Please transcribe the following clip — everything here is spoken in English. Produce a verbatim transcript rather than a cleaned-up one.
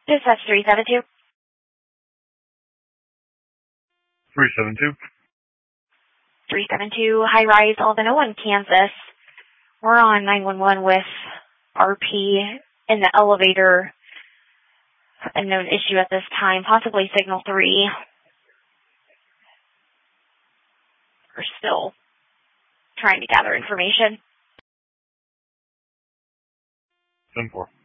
Dispatch three seven two. three seven two. three seven two, High Rise, Albano, Kansas. We're on nine one one with R P in the elevator. A known issue at this time, possibly signal three. We're still trying to gather information. ten four.